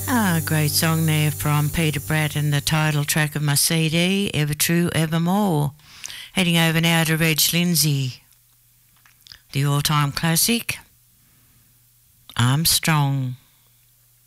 Ah, great song there from Peter Bratt and the title track of my CD, Ever True, Evermore. Heading over now to Reg Lindsay, the all-time classic, Armstrong.